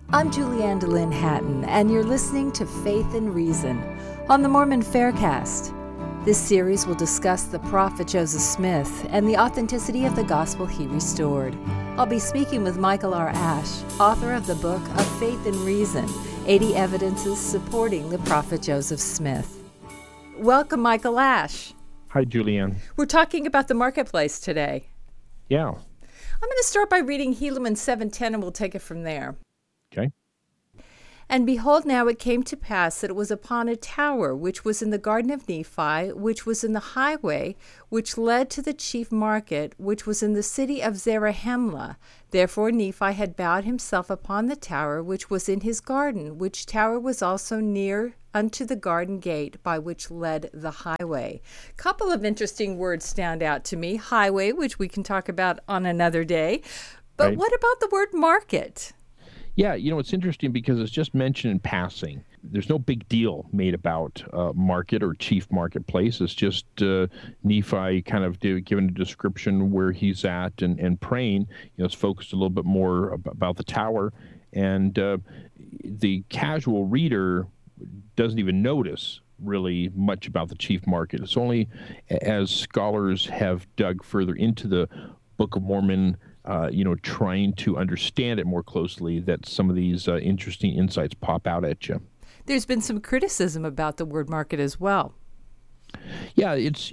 I'm Julianne DeLynn Hatton, and you're listening to Faith and Reason on the Mormon Faircast. This series will discuss the prophet Joseph Smith and the authenticity of the gospel he restored. I'll be speaking with Michael R. Ash, author of the book of Faith and Reason, 80 Evidences Supporting the Prophet Joseph Smith. Welcome, Michael Ash. Hi, Julianne. We're talking about the marketplace today. Yeah. I'm going to start by reading Helaman 7:10, and we'll take it from there. Okay. And behold, now it came to pass that it was upon a tower which was in the garden of Nephi, which was in the highway, which led to the chief market, which was in the city of Zarahemla. Therefore Nephi had bowed himself upon the tower which was in his garden, which tower was also near unto the garden gate by which led the highway. Couple of interesting words stand out to me. Highway, which we can talk about on another day. But Right. What about the word market? Yeah, it's interesting because it's just mentioned in passing. There's no big deal made about market or chief marketplace. It's just Nephi kind of giving a description where he's at and praying. It's focused a little bit more about the tower. And the casual reader doesn't even notice really much about the chief market. It's only as scholars have dug further into the Book of Mormon, trying to understand it more closely, that some of these interesting insights pop out at you. There's been some criticism about the word market as well. Yeah, it's,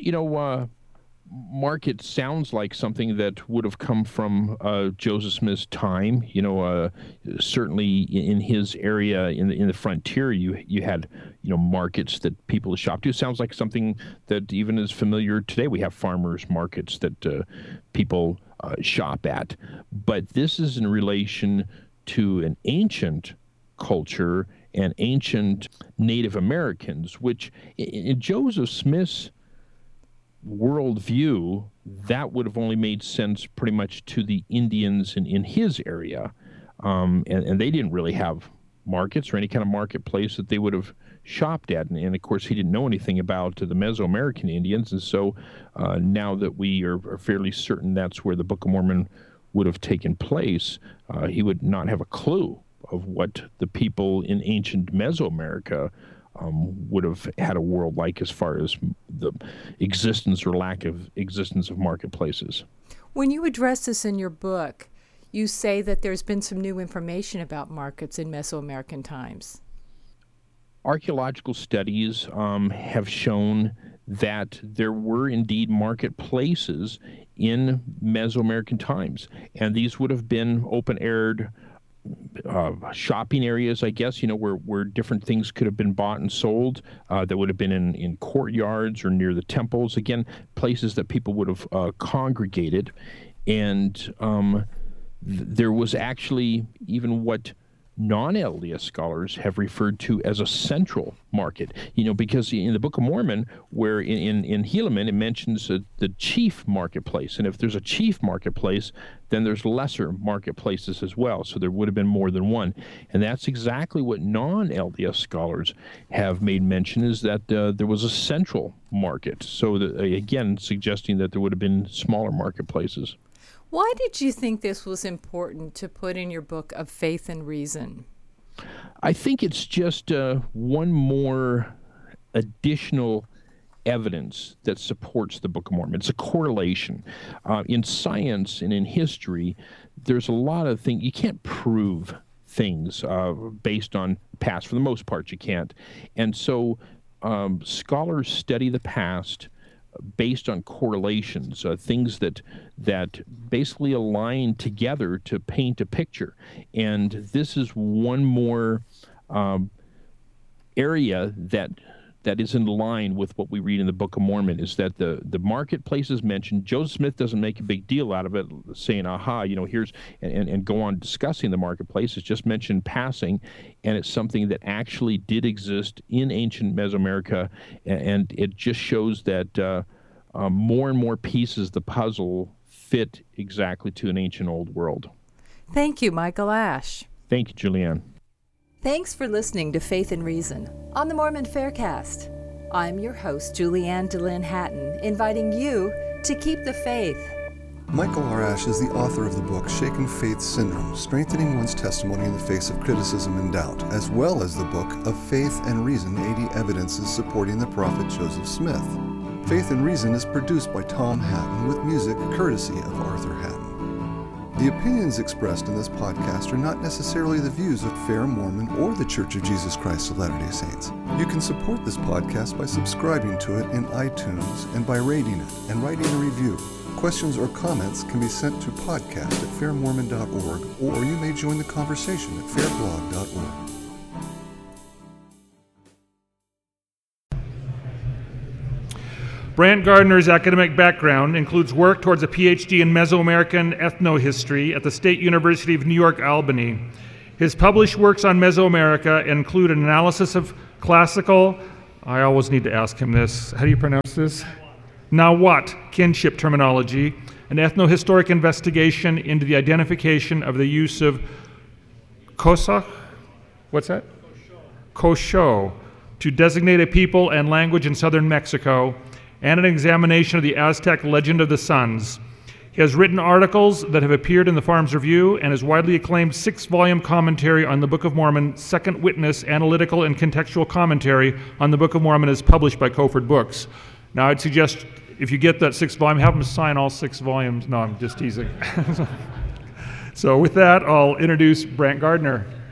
market sounds like something that would have come from Joseph Smith's time. Certainly in his area, in the frontier, you had markets that people shop to. It sounds like something that even is familiar today. We have farmers markets that people shop at, but this is in relation to an ancient culture and ancient Native Americans, which in Joseph Smith's worldview, that would have only made sense pretty much to the Indians in his area. And they didn't really have markets or any kind of marketplace that they would have shopped at. And of course, he didn't know anything about the Mesoamerican Indians. And so now that we are fairly certain that's where the Book of Mormon would have taken place, he would not have a clue of what the people in ancient Mesoamerica would have had a world like as far as the existence or lack of existence of marketplaces. When you address this in your book, you say that there's been some new information about markets in Mesoamerican times. Archaeological studies have shown that there were indeed marketplaces in Mesoamerican times, and these would have been open-aired shopping areas, I guess, where different things could have been bought and sold, that would have been in courtyards or near the temples. Again, places that people would have congregated. And there was actually even what non-LDS scholars have referred to as a central market, because in the Book of Mormon, where in Helaman, it mentions the chief marketplace. And if there's a chief marketplace, then there's lesser marketplaces as well. So there would have been more than one. And that's exactly what non-LDS scholars have made mention, is that there was a central market. So again, suggesting that there would have been smaller marketplaces. Why did you think this was important to put in your book of Faith and Reason? I think it's just one more additional evidence that supports the Book of Mormon. It's a correlation. In science and in history, there's a lot of things. You can't prove things based on past. For the most part, you can't. And so scholars study the past based on correlations, things that basically align together to paint a picture. And this is one more area that is in line with what we read in the Book of Mormon, is that the marketplace is mentioned. Joseph Smith doesn't make a big deal out of it, saying, here's, and go on discussing the marketplace. It's just mentioned passing, and it's something that actually did exist in ancient Mesoamerica, and it just shows that more and more pieces of the puzzle fit exactly to an ancient old world. Thank you, Michael Ash. Thank you, Julianne. Thanks for listening to Faith and Reason on the Mormon Faircast. I'm your host, Julianne DeLynn Hatton, inviting you to keep the faith. Michael Arash is the author of the book Shaken Faith Syndrome, Strengthening One's Testimony in the Face of Criticism and Doubt, as well as the book Of Faith and Reason, 80 Evidences Supporting the Prophet Joseph Smith. Faith and Reason is produced by Tom Hatton with music courtesy of Arthur Hatton. The opinions expressed in this podcast are not necessarily the views of Fair Mormon or the Church of Jesus Christ of Latter-day Saints. You can support this podcast by subscribing to it in iTunes and by rating it and writing a review. Questions or comments can be sent to podcast@fairmormon.org, or you may join the conversation at fairblog.org. Brant Gardner's academic background includes work towards a PhD in Mesoamerican ethnohistory at the State University of New York, Albany. His published works on Mesoamerica include an analysis of classical, I always need to ask him this, how do you pronounce this? Nahuatl kinship terminology, an ethnohistoric investigation into the identification of the use of Kosach, what's that? Kosho, to designate a people and language in southern Mexico, and an examination of the Aztec legend of the suns. He has written articles that have appeared in the Farms Review, and his widely acclaimed 6-volume commentary on the Book of Mormon, Second Witness, Analytical and Contextual Commentary on the Book of Mormon, is published by Koford Books. Now, I'd suggest if you get that 6th volume, have him sign all 6 volumes. No, I'm just teasing. So with that, I'll introduce Brant Gardner.